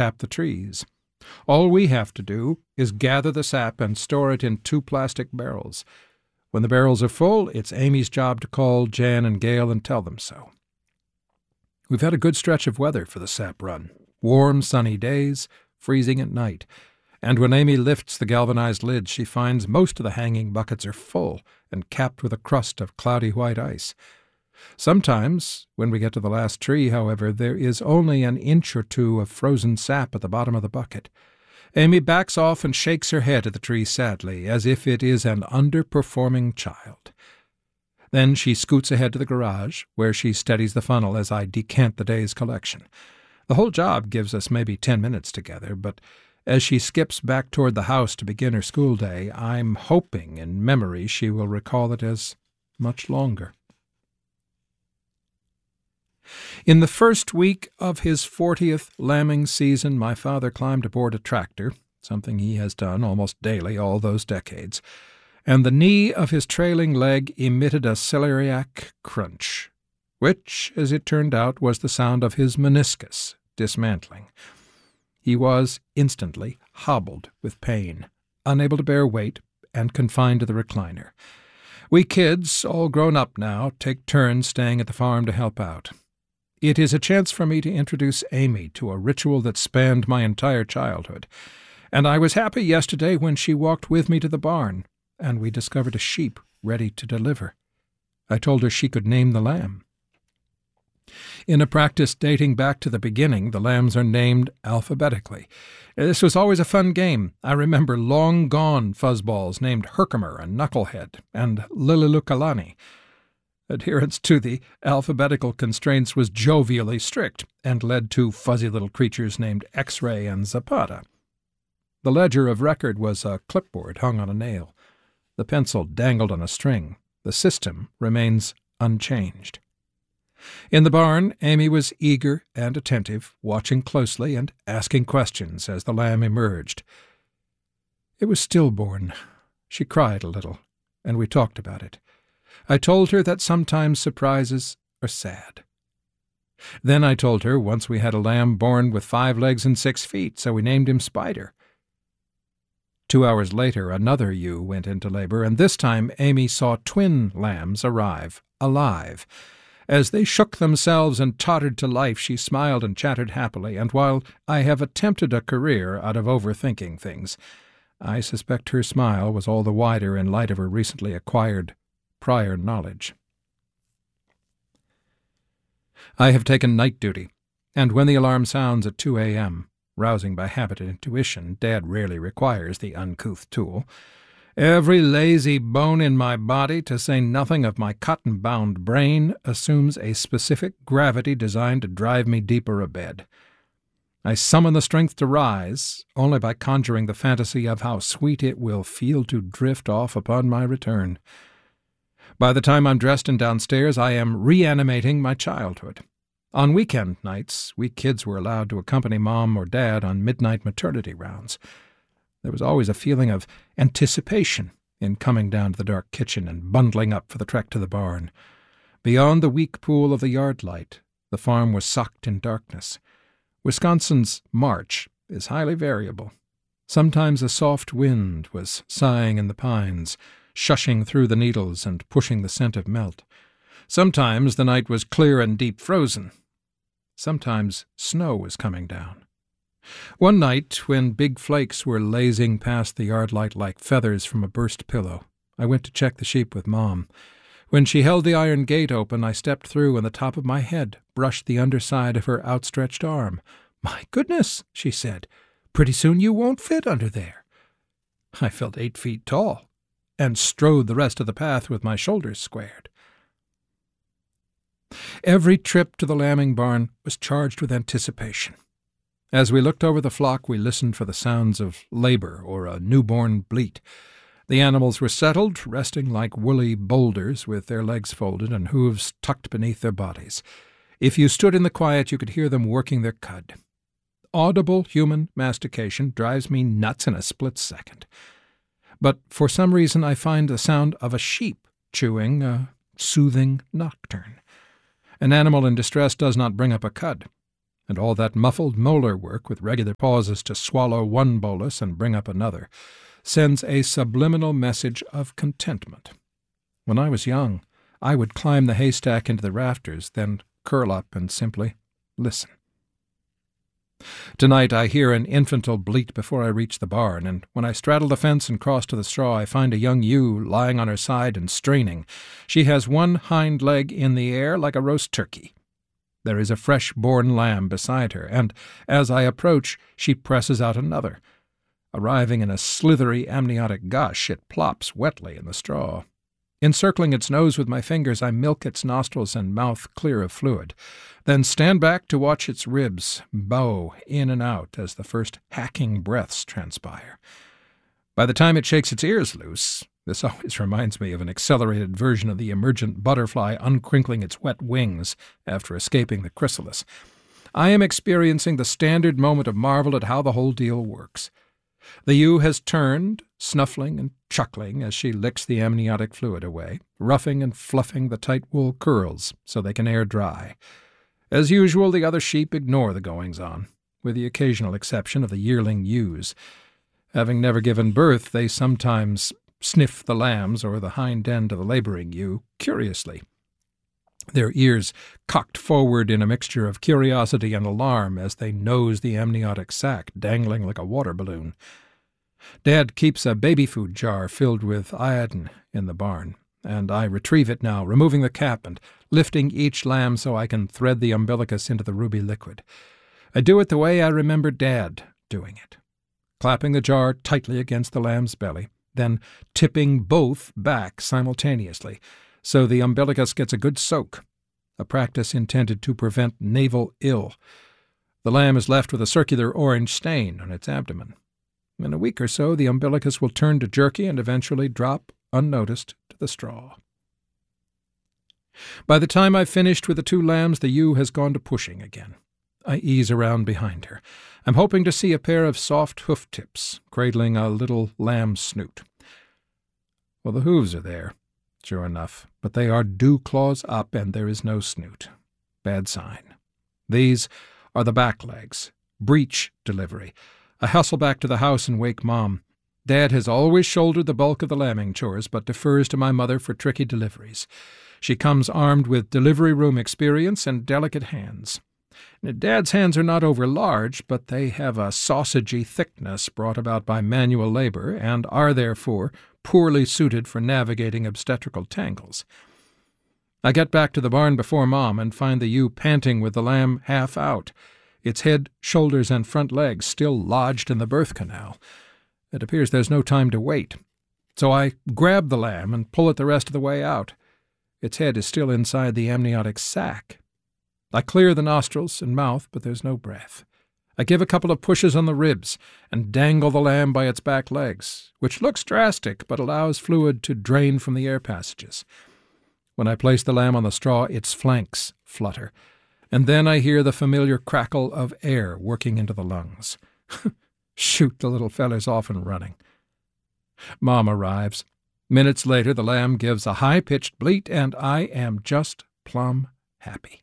sap the trees. All we have to do is gather the sap and store it in 2 plastic barrels. When the barrels are full, it's Amy's job to call Jan and Gail and tell them so. We've had a good stretch of weather for the sap run. Warm, sunny days, freezing at night. And when Amy lifts the galvanized lid, she finds most of the hanging buckets are full and capped with a crust of cloudy white ice. Sometimes, when we get to the last tree, however, there is only an inch or 2 of frozen sap at the bottom of the bucket. Amy backs off and shakes her head at the tree sadly, as if it is an underperforming child. Then she scoots ahead to the garage, where she steadies the funnel as I decant the day's collection. The whole job gives us maybe 10 minutes together, but as she skips back toward the house to begin her school day, I'm hoping in memory she will recall it as much longer. In the first week of his 40th lambing season, my father climbed aboard a tractor, something he has done almost daily all those decades, and the knee of his trailing leg emitted a celeriac crunch, which, as it turned out, was the sound of his meniscus dismantling. He was instantly hobbled with pain, unable to bear weight, and confined to the recliner. We kids, all grown up now, take turns staying at the farm to help out. It is a chance for me to introduce Amy to a ritual that spanned my entire childhood, and I was happy yesterday when she walked with me to the barn, and we discovered a sheep ready to deliver. I told her she could name the lamb. In a practice dating back to the beginning, the lambs are named alphabetically. This was always a fun game. I remember long-gone fuzzballs named Herkimer and Knucklehead and Lililukalani. Adherence to the alphabetical constraints was jovially strict and led to fuzzy little creatures named X-Ray and Zapata. The ledger of record was a clipboard hung on a nail. The pencil dangled on a string. The system remains unchanged. In the barn, Amy was eager and attentive, watching closely and asking questions as the lamb emerged. It was stillborn. She cried a little, and we talked about it. I told her that sometimes surprises are sad. Then I told her once we had a lamb born with 5 legs and 6 feet, so we named him Spider. 2 hours later, another ewe went into labor, and this time Amy saw twin lambs arrive, alive. As they shook themselves and tottered to life, she smiled and chattered happily, and while I have attempted a career out of overthinking things, I suspect her smile was all the wider in light of her recently acquired prior knowledge. I have taken night duty, and when the alarm sounds at 2 a.m., rousing by habit and intuition, Dad rarely requires the uncouth tool. Every lazy bone in my body, to say nothing of my cotton-bound brain, assumes a specific gravity designed to drive me deeper abed. I summon the strength to rise, only by conjuring the fantasy of how sweet it will feel to drift off upon my return. By the time I'm dressed and downstairs, I am reanimating my childhood. On weekend nights, we kids were allowed to accompany Mom or Dad on midnight maternity rounds. There was always a feeling of anticipation in coming down to the dark kitchen and bundling up for the trek to the barn. Beyond the weak pool of the yard light, the farm was socked in darkness. Wisconsin's March is highly variable. Sometimes a soft wind was sighing in the pines, shushing through the needles and pushing the scent of melt. Sometimes the night was clear and deep frozen. Sometimes snow was coming down. One night, when big flakes were lazing past the yard light like feathers from a burst pillow, I went to check the sheep with Mom. When she held the iron gate open, I stepped through, and the top of my head brushed the underside of her outstretched arm. "My goodness," she said, "pretty soon you won't fit under there." I felt 8 feet tall, and strode the rest of the path with my shoulders squared. Every trip to the lambing barn was charged with anticipation. As we looked over the flock, we listened for the sounds of labor or a newborn bleat. The animals were settled, resting like woolly boulders with their legs folded and hooves tucked beneath their bodies. If you stood in the quiet, you could hear them working their cud. Audible human mastication drives me nuts in a split second. But for some reason I find the sound of a sheep chewing a soothing nocturne. An animal in distress does not bring up a cud. and all that muffled molar work with regular pauses to swallow one bolus and bring up another sends a subliminal message of contentment. When I was young, I would climb the haystack into the rafters, then curl up and simply listen. Tonight I hear an infantile bleat before I reach the barn, and when I straddle the fence and cross to the straw, I find a young ewe lying on her side and straining. She has one hind leg in the air like a roast turkey. There is a fresh-born lamb beside her, and as I approach, she presses out another. Arriving in a slithery amniotic gush, it plops wetly in the straw. Encircling its nose with my fingers, I milk its nostrils and mouth clear of fluid, then stand back to watch its ribs bow in and out as the first hacking breaths transpire. By the time it shakes its ears loose, this always reminds me of an accelerated version of the emergent butterfly uncrinkling its wet wings after escaping the chrysalis. I am experiencing the standard moment of marvel at how the whole deal works. The ewe has turned, snuffling and chuckling as she licks the amniotic fluid away, roughing and fluffing the tight wool curls so they can air dry. As usual, the other sheep ignore the goings-on, with the occasional exception of the yearling ewes. Having never given birth, they sometimes sniff the lambs or the hind end of the laboring ewe curiously, their ears cocked forward in a mixture of curiosity and alarm as they nose the amniotic sac dangling like a water balloon. Dad keeps a baby food jar filled with iodine in the barn, and I retrieve it now, removing the cap and lifting each lamb so I can thread the umbilicus into the ruby liquid. I do it the way I remember Dad doing it, clapping the jar tightly against the lamb's belly, then tipping both back simultaneously, so the umbilicus gets a good soak, a practice intended to prevent naval ill. The lamb is left with a circular orange stain on its abdomen. In a week or so, the umbilicus will turn to jerky and eventually drop, unnoticed, to the straw. By the time I've finished with the two lambs, the ewe has gone to pushing again. I ease around behind her. I'm hoping to see a pair of soft hoof tips cradling a little lamb's snoot. Well, the hooves are there, sure enough, but they are dew claws up and there is no snoot. Bad sign. These are the back legs. Breech delivery. I hustle back to the house and wake Mom. Dad has always shouldered the bulk of the lambing chores, but defers to my mother for tricky deliveries. She comes armed with delivery room experience and delicate hands. Dad's hands are not over large, but they have a sausagey thickness brought about by manual labor and are therefore poorly suited for navigating obstetrical tangles. I get back to the barn before Mom and find the ewe panting with the lamb half out, its head, shoulders, and front legs still lodged in the birth canal. It appears there's no time to wait, so I grab the lamb and pull it the rest of the way out. Its head is still inside the amniotic sac. I clear the nostrils and mouth, but there's no breath. I give a couple of pushes on the ribs and dangle the lamb by its back legs, which looks drastic but allows fluid to drain from the air passages. When I place the lamb on the straw, its flanks flutter, and then I hear the familiar crackle of air working into the lungs. Shoot, the little feller's off and running. Mom arrives. Minutes later, the lamb gives a high-pitched bleat, and I am just plumb happy.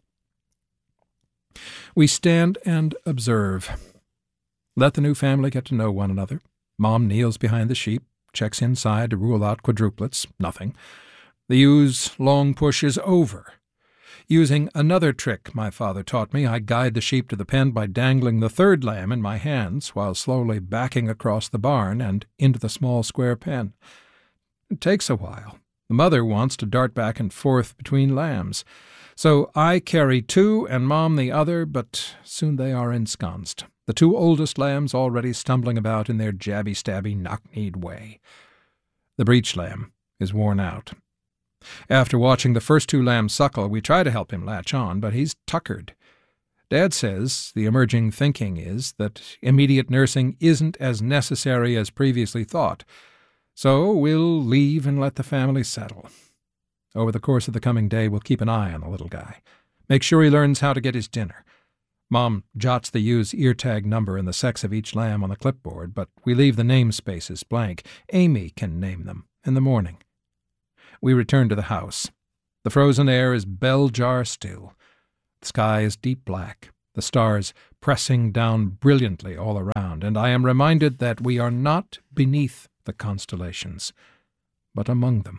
We stand and observe. Let the new family get to know one another. Mom kneels behind the sheep, checks inside to rule out quadruplets. Nothing. The ew's long push is over. Using another trick my father taught me, I guide the sheep to the pen by dangling the third lamb in my hands while slowly backing across the barn and into the small square pen. It takes a while. The mother wants to dart back and forth between lambs. So I carry two and Mom the other, but soon they are ensconced, the two oldest lambs already stumbling about in their jabby-stabby, knock-kneed way. The breech lamb is worn out. After watching the first two lambs suckle, we try to help him latch on, but he's tuckered. Dad says the emerging thinking is that immediate nursing isn't as necessary as previously thought, so we'll leave and let the family settle. Over the course of the coming day, we'll keep an eye on the little guy. Make sure he learns how to get his dinner. Mom jots the ew's ear tag number and the sex of each lamb on the clipboard, but we leave the name spaces blank. Amy can name them in the morning. We return to the house. The frozen air is bell-jar still. The sky is deep black. the stars pressing down brilliantly all around, and I am reminded that we are not beneath the constellations, but among them.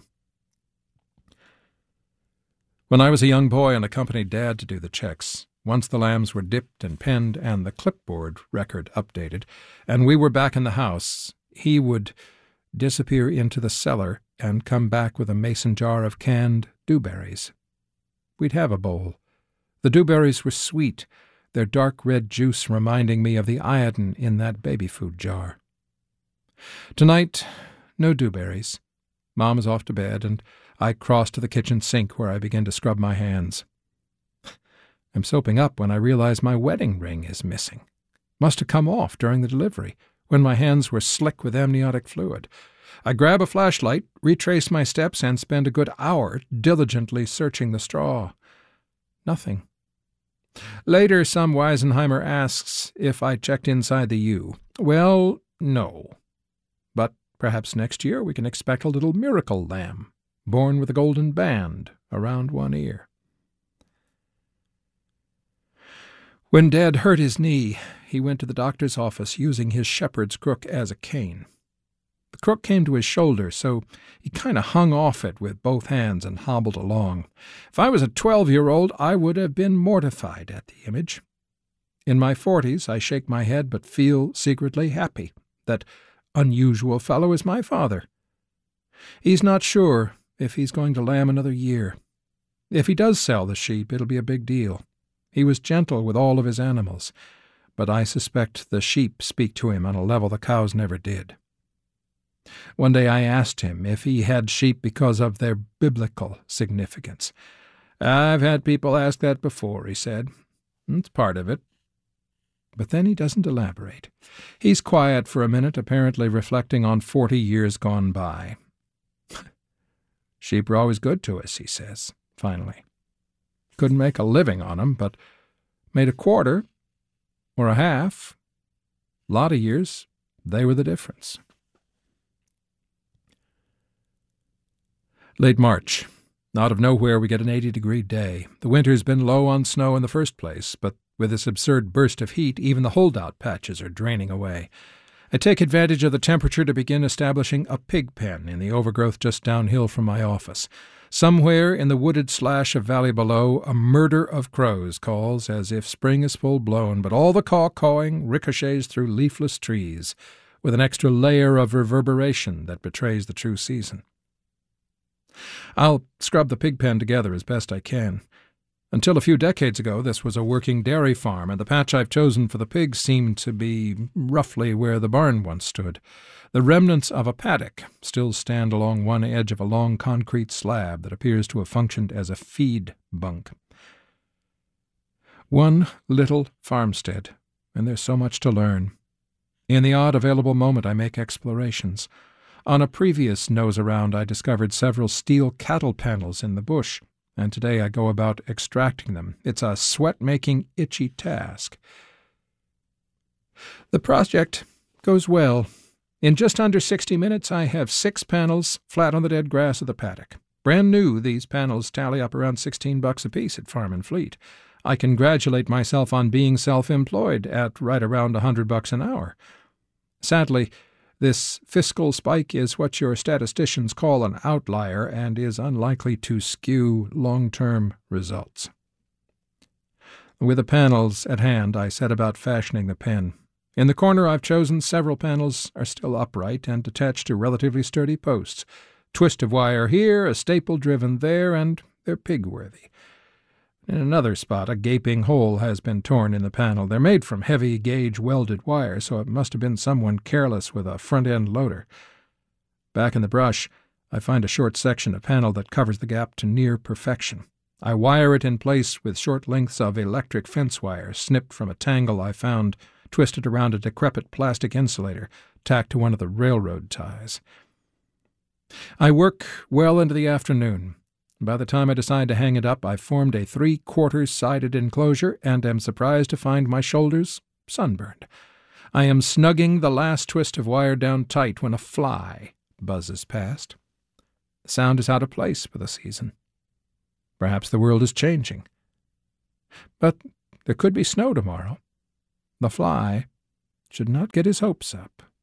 When I was a young boy and accompanied Dad to do the checks, once the lambs were dipped and penned and the clipboard record updated, and we were back in the house, he would disappear into the cellar and come back with a mason jar of canned dewberries. We'd have a bowl. The dewberries were sweet, their dark red juice reminding me of the iodine in that baby food jar. Tonight, no dewberries. Mom is off to bed, and I cross to the kitchen sink where I begin to scrub my hands. I'm soaping up when I realize my wedding ring is missing. Must have come off during the delivery, when my hands were slick with amniotic fluid. I grab a flashlight, retrace my steps, and spend a good hour diligently searching the straw. Nothing. Later, some Weisenheimer asks if I checked inside the U. Well, no. But perhaps next year we can expect a little miracle lamb, born with a golden band around one ear. When Dad hurt his knee, he went to the doctor's office using his shepherd's crook as a cane. The crook came to his shoulder, so he kind of hung off it with both hands and hobbled along. If I was a 12-year-old, I would have been mortified at the image. In my 40s, I shake my head but feel secretly happy. That unusual fellow is my father. He's not sure if he's going to lamb another year. If he does sell the sheep, it'll be a big deal. He was gentle with all of his animals, but I suspect the sheep speak to him on a level the cows never did. One day I asked him if he had sheep because of their biblical significance. "I've had people ask that before," he said. "It's part of it." But then he doesn't elaborate. He's quiet for a minute, apparently reflecting on 40 years gone by. "Sheep are always good to us," he says, finally. "Couldn't make a living on 'em, but made a quarter or a half. Lot of years, they were the difference." Late March. Out of nowhere we get an 80-degree day. The winter's been low on snow in the first place, but with this absurd burst of heat, even the holdout patches are draining away. I take advantage of the temperature to begin establishing a pig pen in the overgrowth just downhill from my office. Somewhere in the wooded slash of valley below, a murder of crows calls as if spring is full-blown, but all the caw-cawing ricochets through leafless trees, with an extra layer of reverberation that betrays the true season. I'll scrub the pig pen together as best I can. Until a few decades ago, this was a working dairy farm, and the patch I've chosen for the pigs seemed to be roughly where the barn once stood. The remnants of a paddock still stand along one edge of a long concrete slab that appears to have functioned as a feed bunk. One little farmstead, and there's so much to learn. In the odd available moment I make explorations. On a previous nose-around I discovered several steel cattle panels in the bush, and today I go about extracting them. It's a sweat-making, itchy task. The project goes well. In just under 60 minutes I have 6 panels flat on the dead grass of the paddock. Brand new, these panels tally up around $16 apiece at Farm and Fleet. I congratulate myself on being self-employed at right around $100 an hour. Sadly, this fiscal spike is what your statisticians call an outlier and is unlikely to skew long-term results. With the panels at hand, I set about fashioning the pen. In the corner I've chosen, several panels are still upright and attached to relatively sturdy posts. Twist of wire here, a staple driven there, and they're pig-worthy. In another spot, a gaping hole has been torn in the panel. They're made from heavy-gauge welded wire, so it must have been someone careless with a front-end loader. Back in the brush, I find a short section of panel that covers the gap to near perfection. I wire it in place with short lengths of electric fence wire snipped from a tangle I found twisted around a decrepit plastic insulator tacked to one of the railroad ties. I work well into the afternoon. By the time I decide to hang it up, I've formed a 3/4-sided enclosure and am surprised to find my shoulders sunburned. I am snugging the last twist of wire down tight when a fly buzzes past. The sound is out of place for the season. Perhaps the world is changing. But There could be snow tomorrow. The fly should not get his hopes up.